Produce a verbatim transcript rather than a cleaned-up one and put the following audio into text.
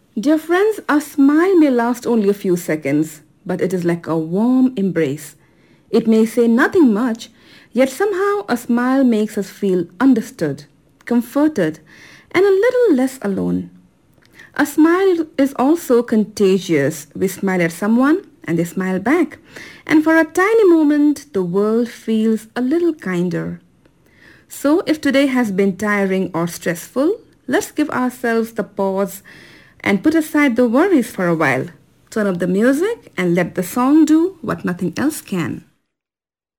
Dear friends, a smile may last only a few seconds, but it is like a warm embrace. It may say nothing much, yet somehow a smile makes us feel understood, comforted, and a little less alone. A smile is also contagious. We smile at someone and they smile back. And for a tiny moment, the world feels a little kinder. So, if today has been tiring or stressful, let's give ourselves the pause and put aside the worries for a while. Turn up the music and let the song do what nothing else can.